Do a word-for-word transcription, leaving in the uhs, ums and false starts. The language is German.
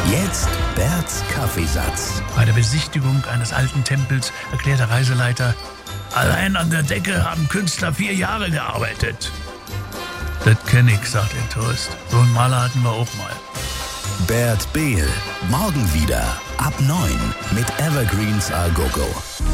Jetzt Berts Kaffeesatz. Bei der Besichtigung eines alten Tempels erklärt der Reiseleiter, allein an der Decke haben Künstler vier Jahre gearbeitet. Das kenn ich, sagt der Tourist. So einen Maler hatten wir auch mal. Bert Behl. Morgen wieder ab neun mit Evergreens A Go Go.